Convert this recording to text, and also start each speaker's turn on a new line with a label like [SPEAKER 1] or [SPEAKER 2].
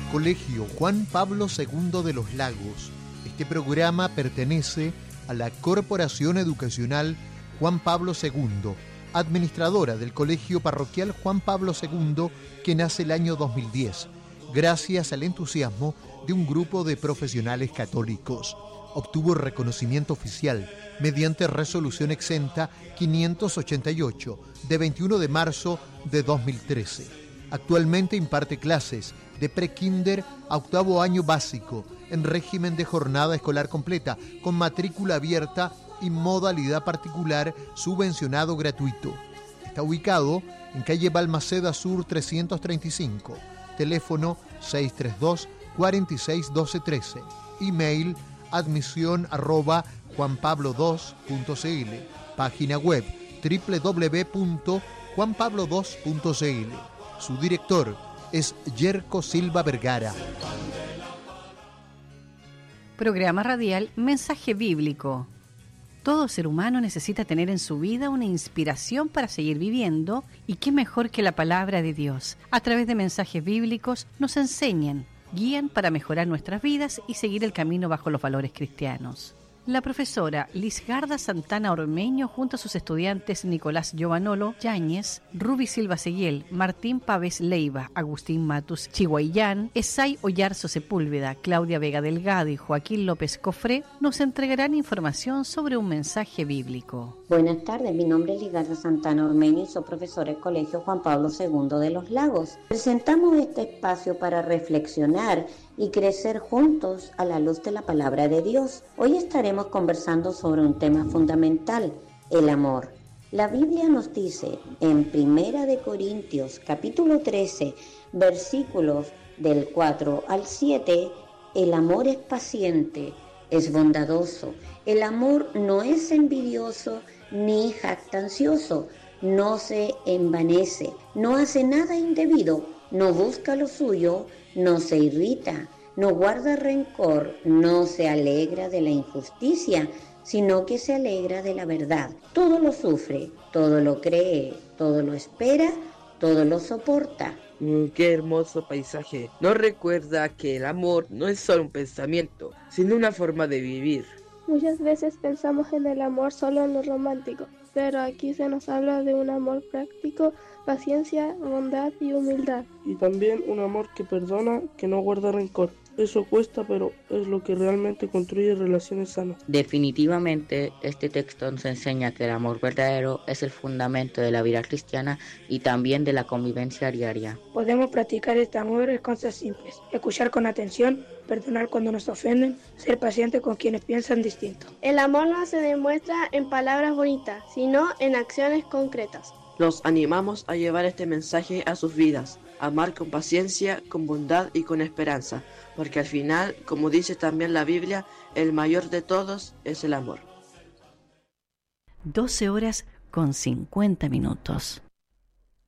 [SPEAKER 1] Colegio Juan Pablo II de los Lagos. Este programa pertenece a la Corporación Educacional Juan Pablo II, administradora del Colegio Parroquial Juan Pablo II, que nace el año 2010, gracias al entusiasmo de un grupo de profesionales católicos. Obtuvo reconocimiento oficial mediante resolución exenta 588 de 21 de marzo de 2013. Actualmente imparte clases de prekinder a octavo año básico en régimen de jornada escolar completa con matrícula abierta y modalidad particular subvencionado gratuito. Está ubicado en calle Balmaceda Sur 335, teléfono 632 46 12 13, email admisión@juanpablo2.cl, página web www.juanpablo2.cl. Su director es Yerko Silva Vergara.
[SPEAKER 2] Programa radial Mensaje Bíblico. Todo ser humano necesita tener en su vida una inspiración para seguir viviendo, y qué mejor que la palabra de Dios. A través de mensajes bíblicos nos enseñan, guían para mejorar nuestras vidas y seguir el camino bajo los valores cristianos. La profesora Lisgarda Santana Ormeño, junto a sus estudiantes Nicolás Giovanolo Yáñez, Ruby Silva Seguiel, Martín Pávez Leiva, Agustín Matus Chihuayán, Esay Oyarzo Sepúlveda, Claudia Vega Delgado y Joaquín López Cofré nos entregarán información sobre un mensaje bíblico.
[SPEAKER 3] Buenas tardes, mi nombre es Lisgarda Santana Ormeño y soy profesora del Colegio Juan Pablo II de los Lagos. Presentamos este espacio para reflexionar y crecer juntos a la luz de la palabra de Dios. Hoy estaremos conversando sobre un tema fundamental, el amor. La Biblia nos dice en 1 de Corintios capítulo 13, versículos del 4 al 7, el amor es paciente, es bondadoso, el amor no es envidioso ni jactancioso, no se envanece, no hace nada indebido, no busca lo suyo, no se irrita, no guarda rencor, no se alegra de la injusticia, sino que se alegra de la verdad. Todo lo sufre, todo lo cree, todo lo espera, todo lo soporta.
[SPEAKER 4] ¡Qué hermoso paisaje! Nos recuerda que el amor no es solo un pensamiento, sino una forma de vivir.
[SPEAKER 5] Muchas veces pensamos en el amor solo en lo romántico, pero aquí se nos habla de un amor práctico, paciencia, bondad y humildad.
[SPEAKER 6] Y también un amor que perdona, que no guarda rencor. Eso cuesta, pero es lo que realmente construye relaciones sanas.
[SPEAKER 7] Definitivamente, este texto nos enseña que el amor verdadero es el fundamento de la vida cristiana y también de la convivencia diaria.
[SPEAKER 8] Podemos practicar este amor en cosas simples: escuchar con atención, perdonar cuando nos ofenden, ser paciente con quienes piensan distinto.
[SPEAKER 5] El amor no se demuestra en palabras bonitas, sino en acciones concretas.
[SPEAKER 9] Los animamos a llevar este mensaje a sus vidas, a amar con paciencia, con bondad y con esperanza, porque al final, como dice también la Biblia, el mayor de todos es el amor.
[SPEAKER 2] 12 horas con 50 minutos.